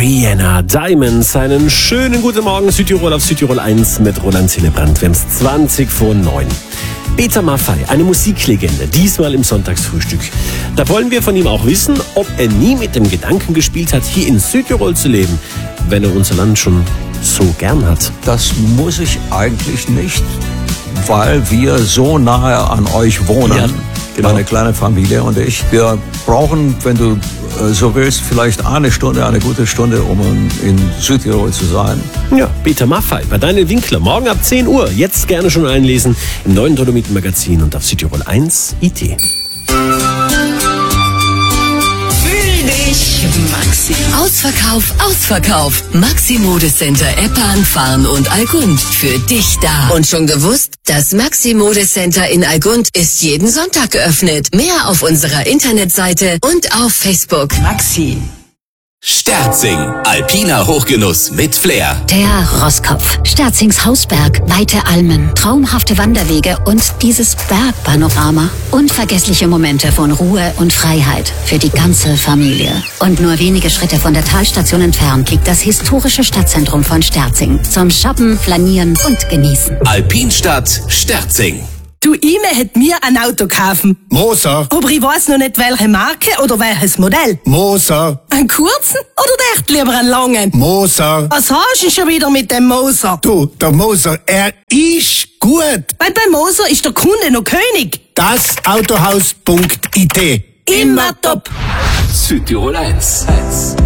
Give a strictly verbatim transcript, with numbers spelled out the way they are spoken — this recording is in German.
Rihanna Diamonds. Einen schönen guten Morgen Südtirol auf Südtirol eins mit Roland Hillebrand. Wir haben es zwanzig vor neun. Peter Maffay, eine Musiklegende, diesmal im Sonntagsfrühstück. Da wollen wir von ihm auch wissen, ob er nie mit dem Gedanken gespielt hat, hier in Südtirol zu leben, wenn er unser Land schon so gern hat. Das muss ich eigentlich nicht, weil wir so nahe an euch wohnen. Ja, genau. Meine kleine Familie und ich. Wir brauchen, wenn du äh, so willst, vielleicht eine Stunde, eine gute Stunde, um in Südtirol zu sein. Ja, Peter Maffay bei Daniel Winkler. Morgen ab zehn Uhr. Jetzt gerne schon einlesen im neuen Dolomiten-Magazin und auf Südtirol eins I T. Maxi. Ausverkauf, Ausverkauf. Maxi Modecenter Eppan, Farn und Allgund. Für dich da. Und schon gewusst? Das Maxi Modecenter in Allgund ist jeden Sonntag geöffnet. Mehr auf unserer Internetseite und auf Facebook. Maxi. Sterzing, alpiner Hochgenuss mit Flair. Der Rosskopf, Sterzings Hausberg, weite Almen, traumhafte Wanderwege und dieses Bergpanorama. Unvergessliche Momente von Ruhe und Freiheit für die ganze Familie. Und nur wenige Schritte von der Talstation entfernt liegt das historische Stadtzentrum von Sterzing. Zum Shoppen, Flanieren und Genießen. Alpinstadt Sterzing. Du, Ime hätt mir ein Auto kaufen. Moser. Aber ich weiß noch nicht, welche Marke oder welches Modell. Moser. Einen kurzen oder echt lieber einen langen? Moser. Was hast du schon wieder mit dem Moser? Du, der Moser, er ist gut. Weil bei Moser ist der Kunde noch König. Das Autohaus Punkt I T. Immer top. Südtirol eins.